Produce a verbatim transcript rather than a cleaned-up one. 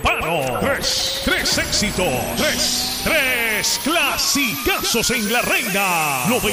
paro. Tres, tres éxitos. Tres, tres clasicazos en la reina.